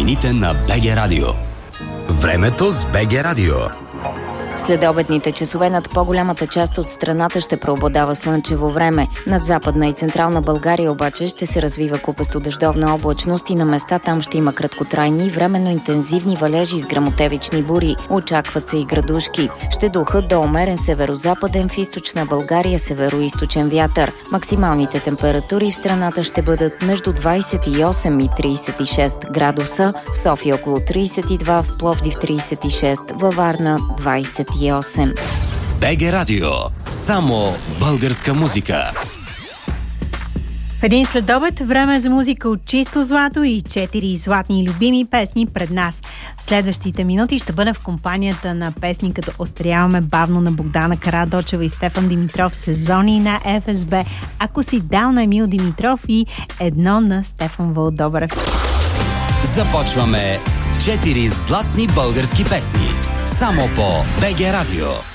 новините на БГ Радио. Времето с БГ Радио. След обедните часове над по-голямата част от страната ще преобладава слънчево време. Над Западна и Централна България обаче ще се развива купесто дъждовна облачност и на места там ще има краткотрайни, временно интензивни валежи с гръмотевични бури. Очакват се и градушки. Ще духат до умерен северозападен, в източна България североизточен вятър. Максималните температури в страната ще бъдат между 28 и 36 градуса, в София около 32, в Пловдив 36, във Варна 28. БГ Радио. Само българска музика. В един следобед време за музика от чисто злато и 4 златни любими песни пред нас. В следващите минути ще бъдем в компанията на песни като "Остаряваме бавно" на Богдана Карадочева и Стефан Димитров, "Сезони" на ФСБ, "Ако си дал" на Емил Димитров и "Едно" на Стефан Вълдобрев. Започваме с 4 златни български песни. Само по БГ Радио.